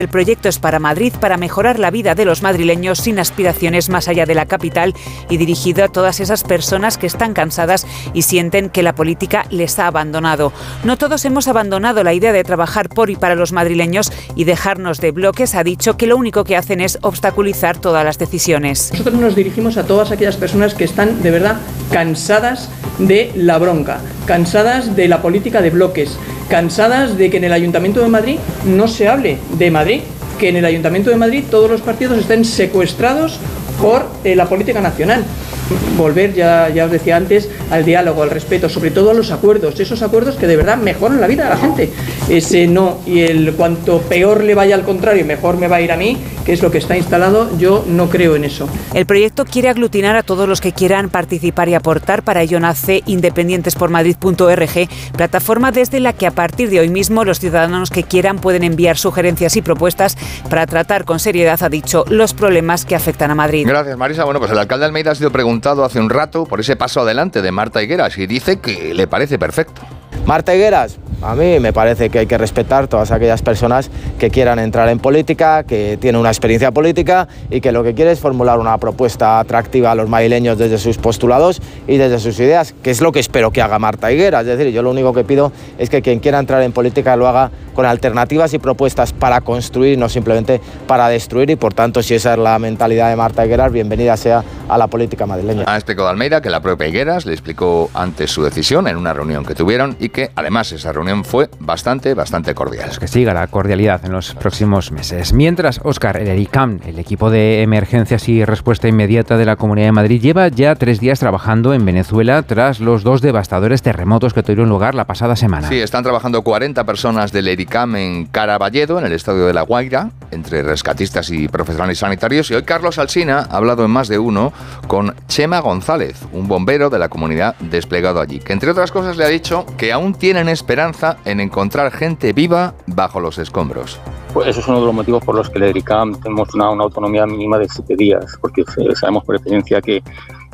El proyecto es para Madrid, para mejorar la vida de los madrileños sin aspiraciones más allá de la capital y dirigido a todas esas personas que están cansadas y sienten que la política les ha abandonado. No todos hemos abandonado la idea de trabajar por y para los madrileños y dejarnos de bloques. Ha dicho que lo único que hacen es obstaculizar todas las decisiones. Nosotros nos dirigimos a todas aquellas personas que están de verdad cansadas de la bronca, cansadas de la política de bloques, cansadas de que en el Ayuntamiento de Madrid no se hable de Madrid, que en el Ayuntamiento de Madrid todos los partidos estén secuestrados por la política nacional. Volver, ya os decía antes, al diálogo, al respeto, sobre todo a los acuerdos, esos acuerdos que de verdad mejoran la vida de la gente. Ese no, y el cuanto peor le vaya al contrario, mejor me va a ir a mí, que es lo que está instalado, yo no creo en eso. El proyecto quiere aglutinar a todos los que quieran participar y aportar. Para ello nace independientespormadrid.org, plataforma desde la que a partir de hoy mismo los ciudadanos que quieran pueden enviar sugerencias y propuestas para tratar con seriedad, ha dicho, los problemas que afectan a Madrid. Gracias, Marisa. Bueno, pues el alcalde de Almeida ha sido preguntado hace un rato por ese paso adelante de Marta Higueras y dice que le parece perfecto. Marta Higueras, a mí me parece que hay que respetar todas aquellas personas que quieran entrar en política, que tienen una experiencia política y que lo que quiere es formular una propuesta atractiva a los madrileños desde sus postulados y desde sus ideas, que es lo que espero que haga Marta Higueras. Es decir, yo lo único que pido es que quien quiera entrar en política lo haga con alternativas y propuestas para construir, no simplemente para destruir, y por tanto, si esa es la mentalidad de Marta Higueras, bienvenida sea a la política madrileña. Ha explicado Almeida que la propia Higueras le explicó antes su decisión en una reunión que tuvieron y que además esa reunión fue bastante cordial. Pues que siga la cordialidad en los próximos meses. Mientras, Óscar, el ERICAM, el equipo de emergencias y respuesta inmediata de la Comunidad de Madrid, lleva ya 3 días trabajando en Venezuela tras los 2 devastadores terremotos que tuvieron lugar la pasada semana. Sí, están trabajando 40 personas del ERICAM en Caraballedo, en el estadio de La Guaira, entre rescatistas y profesionales sanitarios. Y hoy Carlos Alsina ha hablado en Más de Uno con Chema González, un bombero de la comunidad desplegado allí, que entre otras cosas le ha dicho que aún tienen esperanza en encontrar gente viva bajo los escombros. Pues eso es uno de los motivos por los que el ERICAM tenemos una autonomía mínima de 7 días, porque sabemos por experiencia que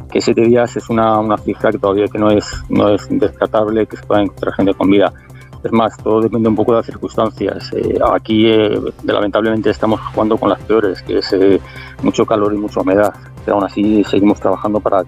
7 días es una cifra que todavía que no es descartable que se pueda encontrar gente con vida. Es más, todo depende un poco de las circunstancias. Aquí lamentablemente estamos jugando con las peores, que es mucho calor y mucha humedad. Pero aún así seguimos trabajando para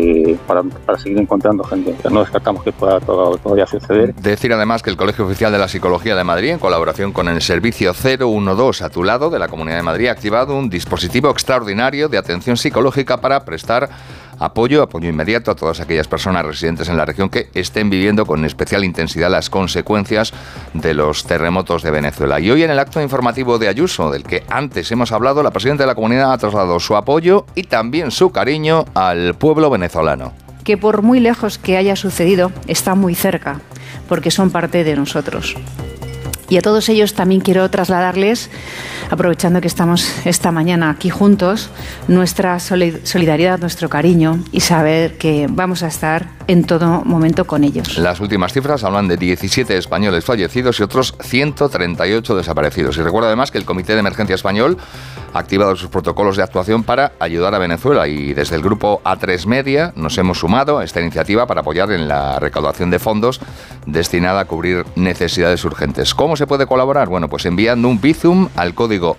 seguir encontrando gente. No descartamos que pueda todavía suceder. Decir además que el Colegio Oficial de la Psicología de Madrid, en colaboración con el servicio 012 a tu lado de la Comunidad de Madrid, ha activado un dispositivo extraordinario de atención psicológica para prestar apoyo inmediato a todas aquellas personas residentes en la región que estén viviendo con especial intensidad las consecuencias de los terremotos de Venezuela. Y hoy en el acto informativo de Ayuso, del que antes hemos hablado, la presidenta de la comunidad ha trasladado su apoyo y también su cariño al pueblo venezolano. Que por muy lejos que haya sucedido, está muy cerca, porque son parte de nosotros. Y a todos ellos también quiero trasladarles, aprovechando que estamos esta mañana aquí juntos, nuestra solidaridad, nuestro cariño y saber que vamos a estar en todo momento con ellos. Las últimas cifras hablan de 17 españoles fallecidos y otros 138 desaparecidos. Y recuerdo además que el Comité de Emergencia Español ha activado sus protocolos de actuación para ayudar a Venezuela y desde el grupo A3 Media nos hemos sumado a esta iniciativa para apoyar en la recaudación de fondos destinada a cubrir necesidades urgentes. ¿Cómo se puede colaborar? Bueno, pues enviando un Bizum al código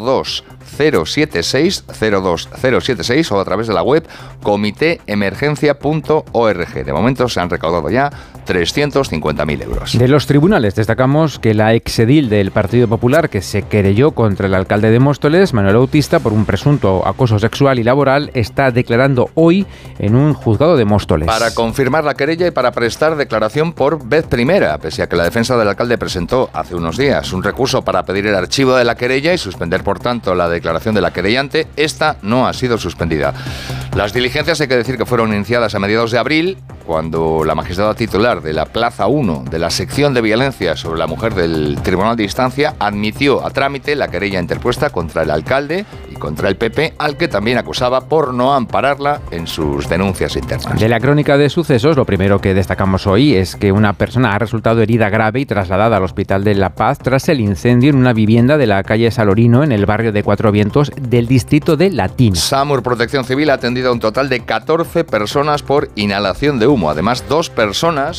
02076 o a través de la web comitéemergencia.org. De momento se han recaudado ya 350.000 euros. De los tribunales destacamos que la exedil del Partido Popular que se querelló contra el alcalde de Móstoles, Manuel Bautista, por un presunto acoso sexual y laboral, está declarando hoy en un juzgado de Móstoles. Para confirmar la querella y para prestar declaración por vez primera, pese a que la defensa del alcalde presentó hace unos días un recurso para pedir el archivo de la querella y suspender, por tanto, la declaración de la querellante, esta no ha sido suspendida. Las diligencias hay que decir que fueron iniciadas a mediados de abril, cuando la magistrada titular de la Plaza 1 de la sección de violencia sobre la mujer del Tribunal de Instancia admitió a trámite la querella interpuesta contra el alcalde y contra el PP, al que también acusaba por no ampararla en sus denuncias internas. De la crónica de sucesos, lo primero que destacamos hoy es que una persona ha resultado herida grave y trasladada al Hospital de La Paz tras el incendio en una vivienda de la calle Salorino, en el barrio de Cuatro Vientos del distrito de Latina. SAMUR Protección Civil ha atendido a un total de 14 personas por inhalación de humo. Además, 2 personas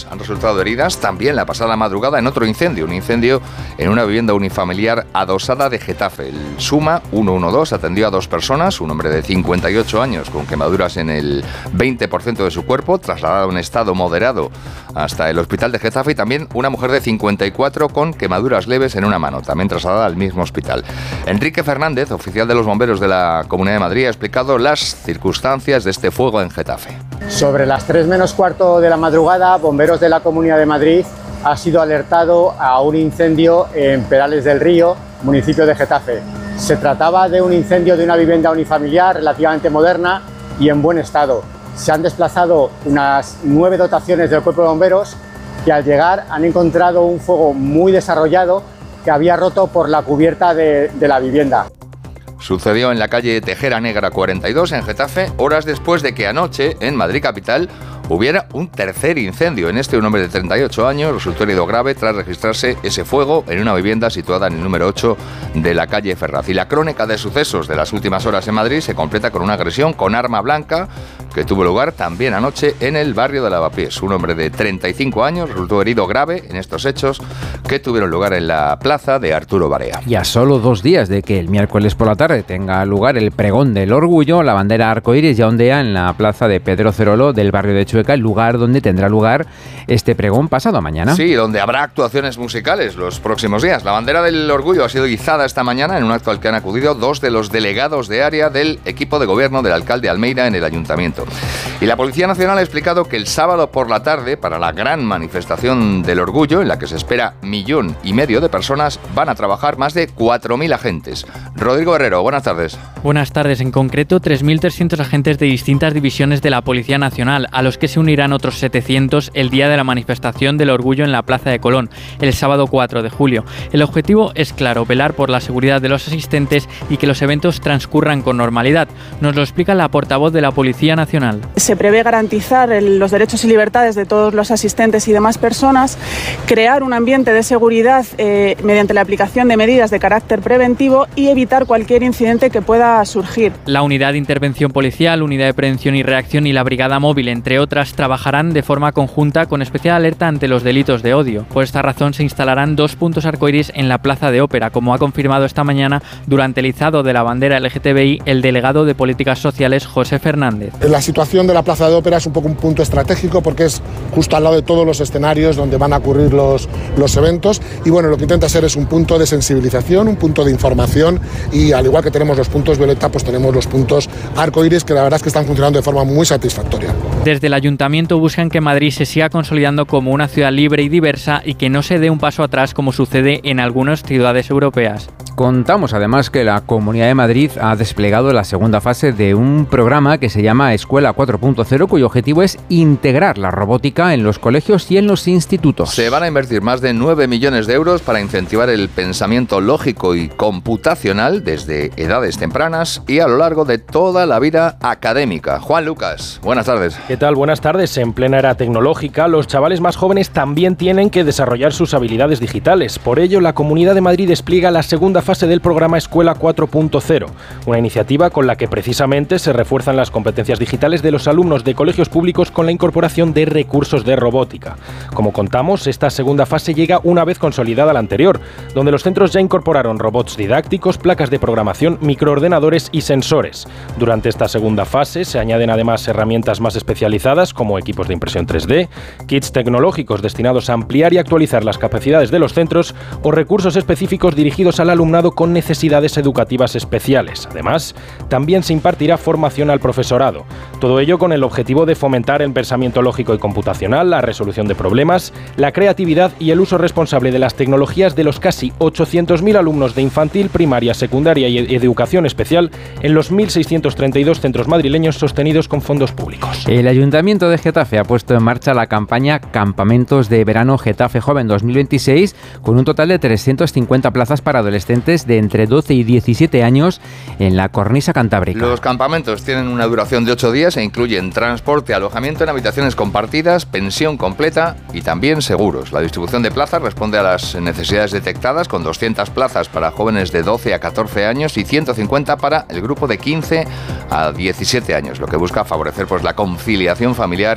han resultado heridas también la pasada madrugada en otro incendio, un incendio en una vivienda unifamiliar adosada de Getafe. El SUMA 112 atendió a 2 personas, un hombre de 58 años con quemaduras en el 20% de su cuerpo, trasladado en estado moderado hasta el hospital de Getafe, y también una mujer de 54 con quemaduras leves en una mano, también trasladada al mismo hospital. Enrique Fernández, oficial de los bomberos de la Comunidad de Madrid, ha explicado las circunstancias de este fuego en Getafe. Sobre las 3 menos cuarto de la madrugada, bomberos de la Comunidad de Madrid ha sido alertado a un incendio en Perales del Río, municipio de Getafe. Se trataba de un incendio de una vivienda unifamiliar relativamente moderna y en buen estado. Se han desplazado unas 9 dotaciones del Cuerpo de Bomberos que al llegar han encontrado un fuego muy desarrollado que había roto por la cubierta de la vivienda. Sucedió en la calle Tejera Negra 42 en Getafe, horas después de que anoche en Madrid capital hubiera un tercer incendio. En este, un hombre de 38 años resultó herido grave tras registrarse ese fuego en una vivienda situada en el número 8 de la calle Ferraz. Y la crónica de sucesos de las últimas horas en Madrid se completa con una agresión con arma blanca que tuvo lugar también anoche en el barrio de Lavapiés. Un hombre de 35 años resultó herido grave en estos hechos que tuvieron lugar en la plaza de Arturo Barea. Y a solo 2 días de que el miércoles por la tarde tenga lugar el pregón del orgullo, la bandera arcoíris ya ondea en la plaza de Pedro Cerolo del barrio de Chueca, el lugar donde tendrá lugar este pregón pasado mañana. Sí, donde habrá actuaciones musicales los próximos días. La bandera del orgullo ha sido izada esta mañana en un acto al que han acudido 2 de los delegados de área del equipo de gobierno del alcalde Almeida en el ayuntamiento. Y la Policía Nacional ha explicado que el sábado por la tarde, para la gran manifestación del orgullo, en la que se espera 1,5 millones de personas, van a trabajar más de 4.000 agentes. Rodrigo Herrero, buenas tardes. Buenas tardes. En concreto, 3.300 agentes de distintas divisiones de la Policía Nacional, a los que se unirán otros 700 el día de la manifestación del orgullo en la Plaza de Colón, el sábado 4 de julio. El objetivo es claro, velar por la seguridad de los asistentes y que los eventos transcurran con normalidad. Nos lo explica la portavoz de la Policía Nacional. Se prevé garantizar los derechos y libertades de todos los asistentes y demás personas, crear un ambiente de seguridad mediante la aplicación de medidas de carácter preventivo y evitar cualquier incidente que pueda surgir. La Unidad de Intervención Policial, Unidad de Prevención y Reacción y la Brigada Móvil, entre otras, trabajarán de forma conjunta con especial alerta ante los delitos de odio. Por esta razón se instalarán 2 puntos arcoíris en la Plaza de Ópera, como ha confirmado esta mañana durante el izado de la bandera LGTBI el delegado de Políticas Sociales, José Fernández. La situación de la Plaza de Ópera es un poco un punto estratégico porque es justo al lado de todos los escenarios donde van a ocurrir los eventos y bueno, lo que intenta ser es un punto de sensibilización, un punto de información y al igual que tenemos los puntos violeta, pues tenemos los puntos arcoíris que la verdad es que están funcionando de forma muy satisfactoria. Desde el Ayuntamiento buscan que Madrid se siga consolidando como una ciudad libre y diversa y que no se dé un paso atrás como sucede en algunas ciudades europeas. Contamos además que la Comunidad de Madrid ha desplegado la segunda fase de un programa que se llama Escuela 4.0, cuyo objetivo es integrar la robótica en los colegios y en los institutos. Se van a invertir más de 9 millones de euros para incentivar el pensamiento lógico y computacional desde edades tempranas y a lo largo de toda la vida académica. Juan Lucas, buenas tardes. ¿Qué tal? Buenas tardes. En plena era tecnológica, los chavales más jóvenes también tienen que desarrollar sus habilidades digitales. Por ello, la Comunidad de Madrid despliega la segunda fase del programa Escuela 4.0, una iniciativa con la que precisamente se refuerzan las competencias digitales de los alumnos de colegios públicos con la incorporación de recursos de robótica. Como contamos, esta segunda fase llega una vez consolidada la anterior, donde los centros ya incorporaron robots didácticos, placas de programación, microordenadores y sensores. Durante esta segunda fase se añaden además herramientas más especializadas como equipos de impresión 3D, kits tecnológicos destinados a ampliar y actualizar las capacidades de los centros o recursos específicos dirigidos al alumnado con necesidades educativas especiales. Además, también se impartirá formación al profesorado. Todo ello con el objetivo de fomentar el pensamiento lógico y computacional, la resolución de problemas, la creatividad y el uso responsable de las tecnologías de los casi 800.000 alumnos de infantil, primaria, secundaria y educación especial en los 1.632 centros madrileños sostenidos con fondos públicos. El Ayuntamiento de Getafe ha puesto en marcha la campaña Campamentos de Verano Getafe Joven 2026 con un total de 350 plazas para adolescentes de entre 12 y 17 años en la cornisa cantábrica. Los campamentos tienen una duración de 8 días e incluyen transporte, alojamiento en habitaciones compartidas, pensión completa y también seguros. La distribución de plazas responde a las necesidades detectadas con 200 plazas para jóvenes de 12 a 14 años y 150 para el grupo de 15 a 17 años, lo que busca favorecer pues la conciliación familiar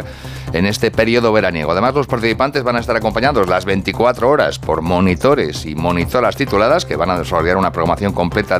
en este periodo veraniego. Además, los participantes van a estar acompañados las 24 horas por monitores y monitoras tituladas que van a desarrollar una programación completa